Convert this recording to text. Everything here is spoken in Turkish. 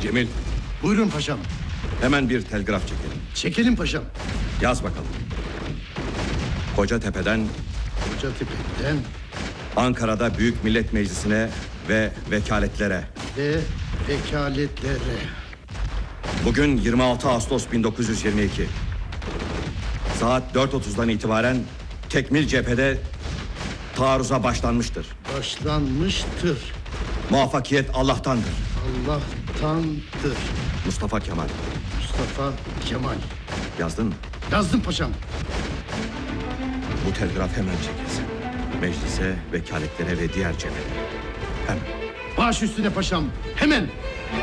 Cemil, Buyurun paşam. hemen bir telgraf çekelim. Çekelim paşam. Yaz bakalım. Kocatepe'den Kocatepe'den Ankara'da Büyük Millet Meclisi'ne ve vekaletlere. ve vekaletlere. Bugün 26 Ağustos 1922. Saat 4.30'dan itibaren tekmil cephede taarruza başlanmıştır. Başlanmıştır. Muvaffakiyet Allah'tandır. Allah'tandır. Mustafa Kemal. Mustafa Kemal. Yazdın mı? Yazdım paşam. Bu telgraf hemen çekilsin. Meclise, vekaletlere ve diğer cephelere. Hemen. Baş üstüne paşam. Hemen.